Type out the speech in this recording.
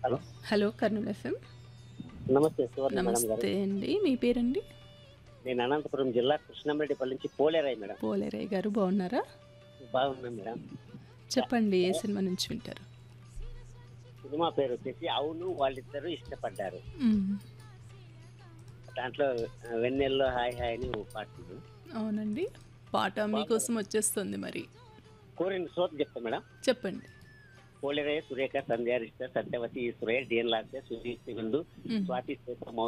Hello. Hello Kurnool FM. నమస్తే సువర్ణ madam గారు. నమస్తే అండి. మీ పేరండి? నేను అనంతపురం జిల్లా కృష్ణంరెడ్డిపల్లి నుంచి పోలేరాయి మేడం. పోలేరయ్య గారు బాగున్నారా? బాగున్నాను మేడం. చెప్పండి ఏ సినిమా నుంచి వింటారు? సినిమా పేరు వచ్చేసి అవును వాళ్ళిద్దరూ ఇష్టపడ్డారు. మ్మ్. దాంట్లో వెన్నెల్లో హాయ్ హాయ్ అని ఓ పాట ఉంది. అవునండి. పాట మీకోసం వచ్చేస్తుంది మరి. కోరిన శ్రోత చెప్తా మేడం. చెప్పండి. పోలేరయ్య సురేఖ సంధ్యారిష్ట సత్యవతి ఈశ్వరయ్య డిఎన్ లాస్య సుజీత్ బిందు మ్మ్. స్వాతి శ్వేత